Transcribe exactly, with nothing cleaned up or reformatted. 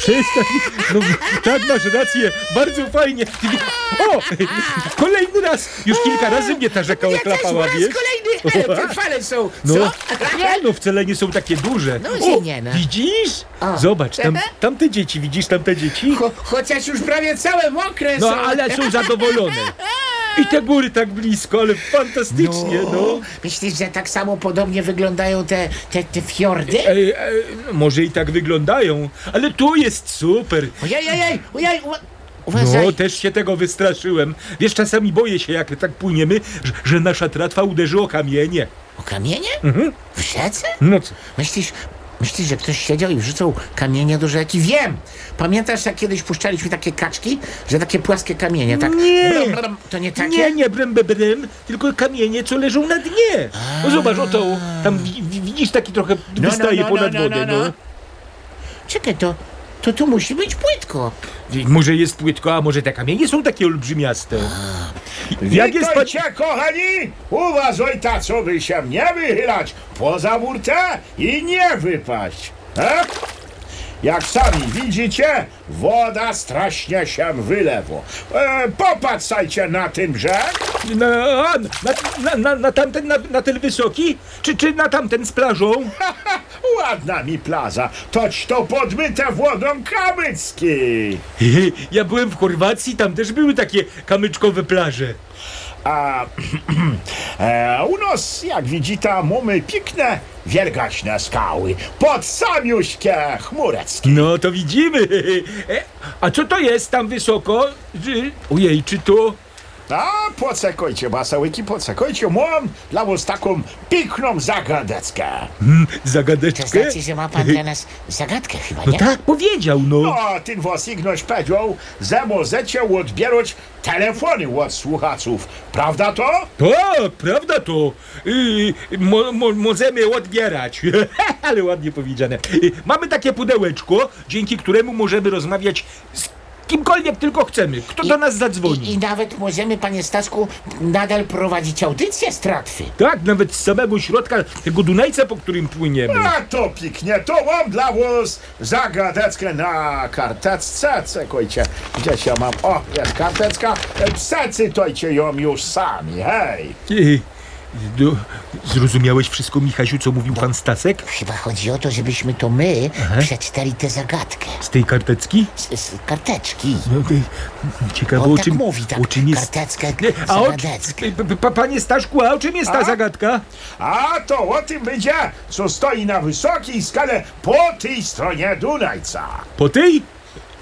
Przestań. No, tak, masz rację. Bardzo fajnie. O! Kolejny raz. Już kilka razy mnie ta rzeka Ja też oklapała, po raz wiesz? kolejny, ale te fale są, No, co? nie, no wcale nie są takie duże. No, O, że nie, no. widzisz? O. Zobacz, tam, tamte dzieci, widzisz tamte dzieci? Cho, chociaż już prawie całe mokre No, są. ale są zadowolone. I te góry tak blisko, ale fantastycznie, no. Myślisz, że tak samo podobnie wyglądają te, te, te fiordy? Ej, ej, no, może i tak wyglądają, ale tu jest super. Ojej, ojej, ojej, uwa- uważaj. No, też się tego wystraszyłem. Wiesz, czasami boję się, jak tak płyniemy, że, że nasza tratwa uderzy o kamienie. O kamienie? Mhm. W rzece? No co? Myślisz, myślisz, że ktoś siedział i wrzucał kamienie do rzeki? Wiem! Pamiętasz, jak kiedyś puszczaliśmy takie kaczki, że takie płaskie kamienie, tak? Nie. Brum, brum, to nie takie? Nie, nie, brem, brem, brem, tylko kamienie, co leżą na dnie. No zobacz, oto, tam wi- wi- widzisz, taki trochę No, wystaje no, no, ponad no, no, wodę, no, no. no. Czekaj, to, to tu musi być płytko. I może jest płytko, a może te kamienie są takie olbrzymiaste. Jak jest pan... Witajcie, kochani! Uważajcie, co by się nie wychylać poza burtę i nie wypaść. E? Jak sami widzicie, woda strasznie się wylewa. E, popatrzajcie na ten brzeg. Na, a, na, na, na, na tamten, na, na ten wysoki? Czy, czy na tamten z plażą? Ładna mi plaza, toć to podmyte wodą kamycki. Ja byłem w Chorwacji, tam też były takie kamyczkowe plaże. A e, u nas, jak widzicie, mamy piękne, wielgaśne skały pod samiuśkie chmureckie. No to widzimy. E, A co to jest tam wysoko? Czy- Ojej, czy to... A, poczekajcie, masełki, poczekajcie, mam dla was taką piękną zagadeczkę. Hmm, To zagadeczkę? znaczy, że ma pan dla nas zagadkę chyba, No nie? tak powiedział, no. No, ten was Ignoś powiedział, że możecie odbierać telefony od słuchaczów. Prawda to? Tak, prawda to. Yy, mo, mo, możemy odbierać. Ale ładnie powiedziane. Yy, mamy takie pudełeczko, dzięki któremu możemy rozmawiać z kimkolwiek tylko chcemy. Kto do nas I, zadzwoni. I nawet możemy, panie Staszku, nadal prowadzić audycję z tratwy. Tak, nawet z samego środka tego Dunajca, po którym płyniemy. A to pięknie, to mam dla was zagadeczkę na karteczce. Czekajcie, gdzie się mam? O, jest karteczka. Przeczytajcie ją już sami, hej. Yy, do, zrozumiałeś wszystko, Michasiu, co mówił pan Stasek? Chyba chodzi o to, żebyśmy to my Aha. przeczytali tę zagadkę. Z tej karteczki? Z, z karteczki. No, ty, ciekawe, On o tak czym, mówi, tak, o czym jest... karteczkę, Nie, a o, zagadeczkę. p- p- panie Staszku, a o czym jest ta A? zagadka? A to o tym będzie, co stoi na wysokiej skale po tej stronie Dunajca. Po tej?